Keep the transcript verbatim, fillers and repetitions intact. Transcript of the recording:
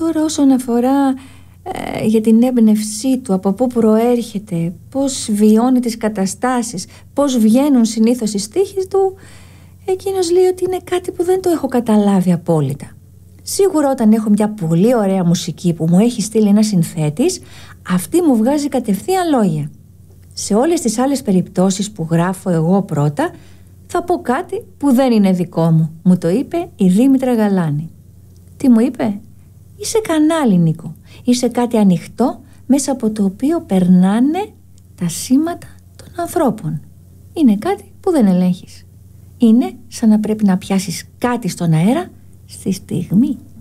Τώρα όσον αφορά ε, για την έμπνευσή του, από πού προέρχεται, πώς βιώνει τις καταστάσεις, πώς βγαίνουν συνήθως οι στίχοι του, εκείνος λέει ότι είναι κάτι που δεν το έχω καταλάβει απόλυτα. Σίγουρα όταν έχω μια πολύ ωραία μουσική που μου έχει στείλει ένα συνθέτης, αυτή μου βγάζει κατευθείαν λόγια. Σε όλες τις άλλες περιπτώσεις που γράφω εγώ πρώτα, θα πω κάτι που δεν είναι δικό μου. Μου το είπε η Δήμητρα Γαλάνη. Τι μου είπε? Είσαι κανάλι, Νίκο. Είσαι κάτι ανοιχτό μέσα από το οποίο περνάνε τα σήματα των ανθρώπων. Είναι κάτι που δεν ελέγχεις. Είναι σαν να πρέπει να πιάσεις κάτι στον αέρα στη στιγμή.